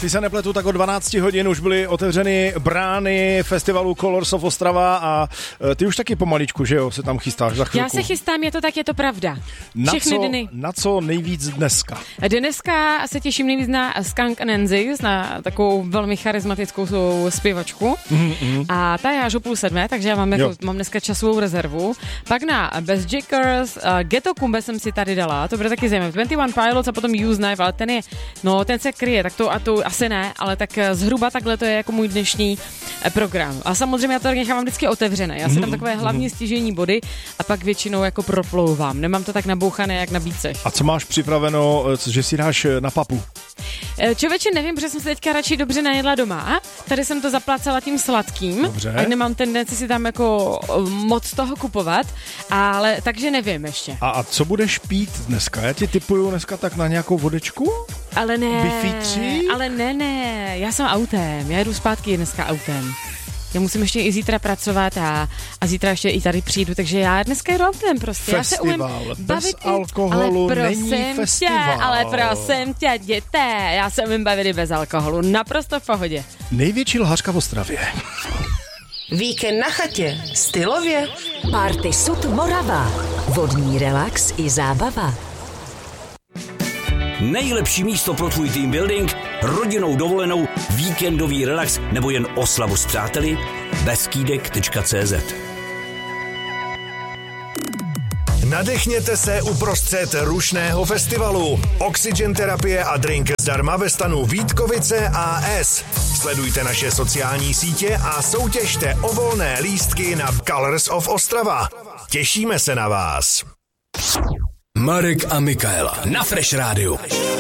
Jestli se nepletu, tak o 12 hodin už byly otevřeny brány festivalu Colors of Ostrava a ty už taky pomaličku, že jo, se tam chystáš za chvilku. Já se chystám, je to tak, je to pravda. Na co nejvíc dneska? Dneska se těším nejvíc na Skunk Nancy, na takovou velmi charismatickou zpěvačku. A ta je až o 6:30, takže já mám dneska časovou rezervu. Pak na Best Jackers, Ghetto Kumbe jsem si tady dala, to bude taky zajímavé. 21 Pilots a potom Use Knife, ale ten se kryje, tak to asi ne, ale tak zhruba takhle to je jako můj dnešní program. A samozřejmě já to tak nechávám vždycky otevřené. Já si tam takové hlavní stěžejní body a pak většinou jako proplouvám. Nemám to tak nabouchané jak na bícech. A co máš připraveno, že si dáš na papu? Člověče, nevím, protože jsem se teďka radši dobře najedla doma. Tady jsem to zaplácala tím sladkým. Dobře. Tak nemám tendenci si tam jako moc toho kupovat, ale takže nevím ještě. A co budeš pít dneska? Já ti tipuju dneska tak na nějakou vodečku? Ale ne. Biffy 3? Ale ne. Já jsem autem. Já jedu zpátky dneska autem. Já musím ještě i zítra pracovat a zítra ještě i tady přijdu, takže já dneska jedu autem prostě. Festival bez alkoholu není festival. Ale prosím tě, jděte, já se umím bavit i bez alkoholu, naprosto v pohodě. Největší lhařka v Ostravě. Víkend na chatě, stylově. Party Sud Morava. Vodní relax i zábava. Nejlepší místo pro tvůj team building, rodinnou dovolenou, víkendový relax nebo jen oslavu s přáteli? Beskydek.cz. Nadechněte se uprostřed rušného festivalu. Oxygen terapie a drink zdarma ve stanu Vítkovice AS. Sledujte naše sociální sítě a soutěžte o volné lístky na Colors of Ostrava. Těšíme se na vás. Marek a Michaela na Fresh Rádiu.